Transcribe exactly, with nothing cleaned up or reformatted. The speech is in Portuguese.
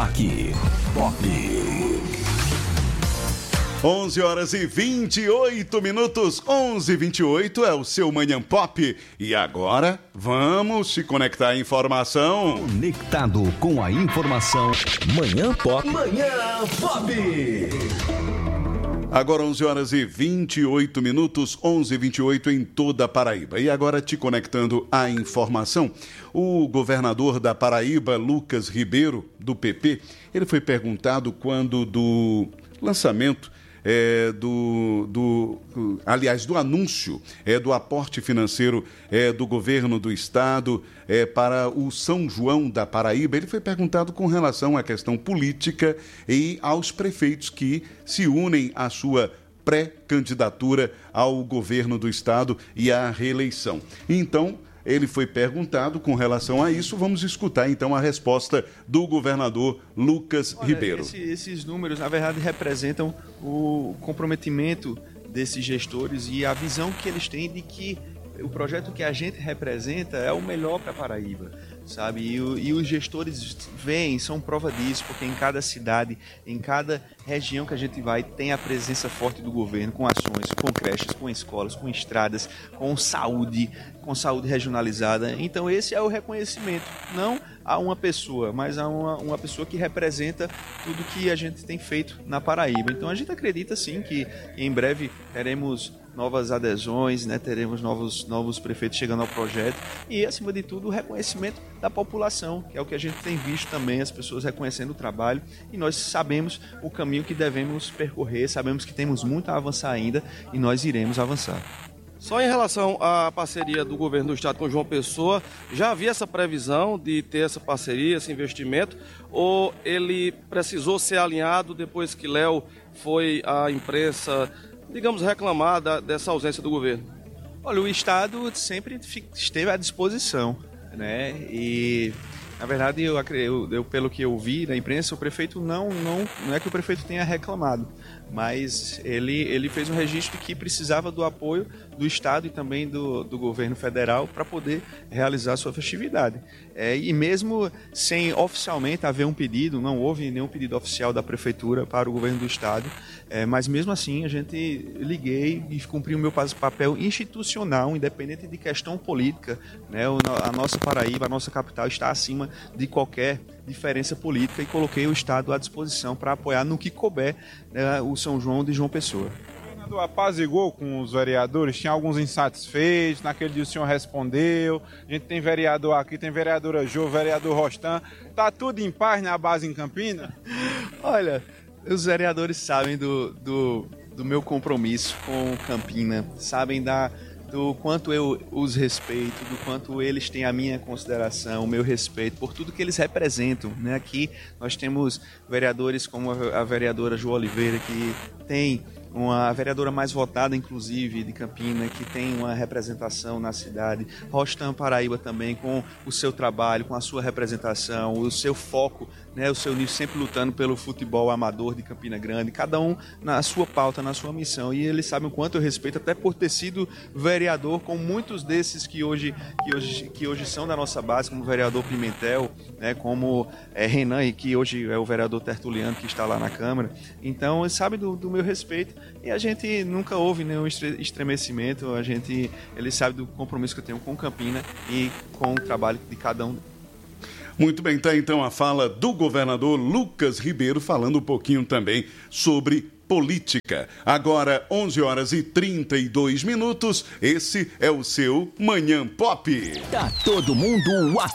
aqui, Pop. onze horas e vinte e oito minutos, onze e vinte e oito é o seu Manhã Pop. E agora, vamos se conectar à informação. Conectado com a informação. Manhã Pop. Manhã Pop. Agora onze horas e vinte e oito minutos, onze e vinte e oito em toda a Paraíba. E agora te conectando à informação, o governador da Paraíba, Lucas Ribeiro, do P P, ele foi perguntado quando do lançamento É, do, do, aliás, do anúncio é, do aporte financeiro é, do governo do estado é, para o São João da Paraíba. Ele foi perguntado com relação à questão política e aos prefeitos que se unem à sua pré-candidatura ao governo do estado e à reeleição. Então, ele foi perguntado com relação a isso. Vamos escutar, então, a resposta do governador Lucas Olha, Ribeiro. Esse, esses números, na verdade, representam o comprometimento desses gestores e a visão que eles têm de que o projeto que a gente representa é o melhor para a Paraíba, sabe? E, o, e os gestores vêm, são prova disso, porque em cada cidade, em cada região que a gente vai, tem a presença forte do governo, com ações, com creches, com escolas, com estradas, com saúde, com saúde regionalizada. Então esse é o reconhecimento, não a uma pessoa, mas a uma, uma pessoa que representa tudo que a gente tem feito na Paraíba. Então a gente acredita sim que em breve teremos novas adesões, né? Teremos novos, novos prefeitos chegando ao projeto e, acima de tudo, o reconhecimento da população, que é o que a gente tem visto também, as pessoas reconhecendo o trabalho, e nós sabemos o caminho que devemos percorrer, sabemos que temos muito a avançar ainda e nós iremos avançar. Só em relação à parceria do governo do estado com João Pessoa, já havia essa previsão de ter essa parceria, esse investimento, ou ele precisou ser alinhado depois que Léo foi à imprensa, digamos, reclamar da, dessa ausência do governo? Olha, o estado sempre esteve à disposição, né? E na verdade, eu, eu, eu, pelo que eu vi na imprensa, o prefeito não, não, não é que o prefeito tenha reclamado, mas ele, ele fez um registro que precisava do apoio do Estado e também do, do governo federal para poder realizar a sua festividade. É, e mesmo sem oficialmente haver um pedido, não houve nenhum pedido oficial da prefeitura para o governo do Estado, é, mas mesmo assim a gente liguei e cumpri o meu papel institucional, independente de questão política, né? A nossa Paraíba, a nossa capital está acima de qualquer diferença política e coloquei o Estado à disposição para apoiar no que couber, né, o São João de João Pessoa. O governador apaziguou com os vereadores, tinha alguns insatisfeitos, naquele dia o senhor respondeu, a gente tem vereador aqui, tem vereadora Jô, vereador Rostan, tá tudo em paz na base em Campina? Olha, os vereadores sabem do, do, do meu compromisso com Campina, sabem da... do quanto eu os respeito, do quanto eles têm a minha consideração, o meu respeito por tudo que eles representam, né? Aqui nós temos vereadores como a vereadora João Oliveira, que tem uma a vereadora mais votada, inclusive, de Campina, que tem uma representação na cidade. Rostan Paraíba também, com o seu trabalho, com a sua representação, o seu foco, né, o seu nicho sempre lutando pelo futebol amador de Campina Grande, cada um na sua pauta, na sua missão. E eles sabem o quanto eu respeito, até por ter sido vereador com muitos desses que hoje, que hoje, que hoje são da nossa base, como o vereador Pimentel, né, como é, Renan, que hoje é o vereador Tertuliano, que está lá na Câmara. Então, eles sabem do, do meu respeito. E a gente nunca houve nenhum estremecimento, a gente, ele sabe do compromisso que eu tenho com Campina e com o trabalho de cada um. Muito bem, tá então a fala do governador Lucas Ribeiro, falando um pouquinho também sobre política. Agora, onze horas e trinta e dois minutos, esse é o seu Manhã Pop. Tá todo mundo